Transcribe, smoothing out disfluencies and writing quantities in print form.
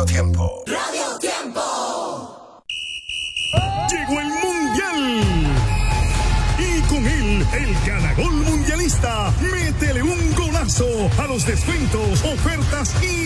Radio Tiempo. Radio Tiempo. Llegó el Mundial. Y con él, el ganagol mundialista. Métele un golazo a los descuentos, ofertas y